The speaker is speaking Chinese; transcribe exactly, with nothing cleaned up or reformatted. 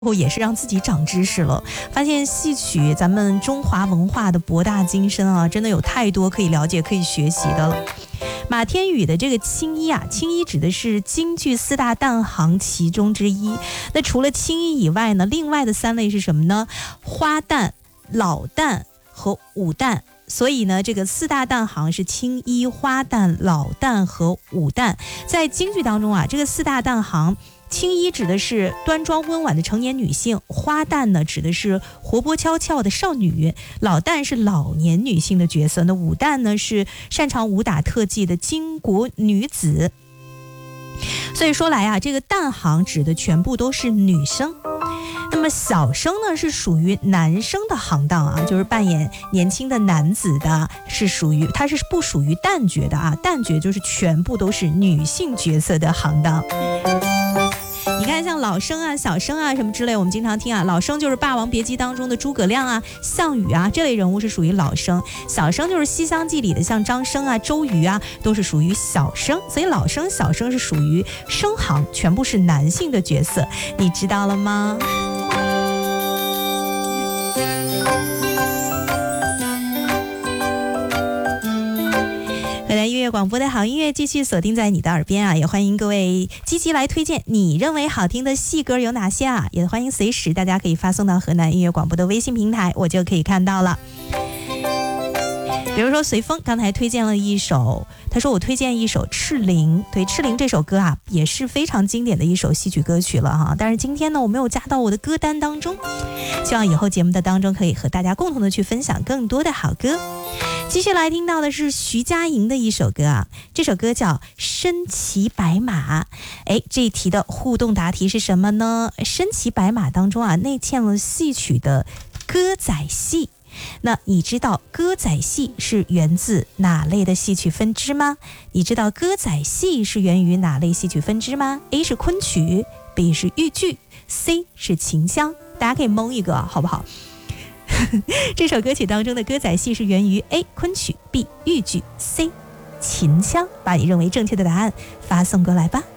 后也是让自己长知识了，发现戏曲咱们中华文化的博大精深啊，真的有太多可以了解可以学习的了。马天宇的这个青衣啊，青衣指的是京剧四大旦行其中之一。那除了青衣以外呢，另外的三类是什么呢？花旦、老旦和武旦。所以呢，这个四大旦行是青衣、花旦、老旦和武旦。在京剧当中啊，这个四大旦行，青衣指的是端庄温婉的成年女性，花旦呢指的是活泼悄悄的少女，老旦是老年女性的角色，那武旦呢是擅长武打特技的巾帼女子。所以说来啊，这个旦行指的全部都是女生。那么小生呢是属于男生的行当啊，就是扮演年轻的男子的，是属于它是不属于旦角的啊，旦角就是全部都是女性角色的行当。你看像老生啊、小生啊什么之类，我们经常听啊，老生就是《霸王别姬》当中的诸葛亮啊、项羽啊这类人物是属于老生，小生就是《西厢记》里的像张生啊、周瑜啊都是属于小生，所以老生、小生是属于生行，全部是男性的角色，你知道了吗？未来音乐广播的好音乐继续锁定在你的耳边啊，也欢迎各位积极来推荐你认为好听的戏歌有哪些啊，也欢迎随时大家可以发送到河南音乐广播的微信平台，我就可以看到了。比如说随风刚才推荐了一首，他说我推荐一首《赤伶》，对，《赤伶》这首歌啊也是非常经典的一首戏曲歌曲了哈，但是今天呢我没有加到我的歌单当中，希望以后节目的当中可以和大家共同的去分享更多的好歌。继续来听到的是徐佳莹的一首歌啊，这首歌叫《身骑白马》。哎，这一题的互动答题是什么呢？身骑白马当中啊内嵌了戏曲的歌仔戏。那你知道歌仔戏是源自哪类的戏曲分支吗？你知道歌仔戏是源于哪类戏曲分支吗？ A 是昆曲， B 是豫剧， C 是秦腔。大家可以蒙一个好不好？这首歌曲当中的歌仔戏是源于 A 昆曲， B 豫剧， C 秦腔。把你认为正确的答案发送过来吧。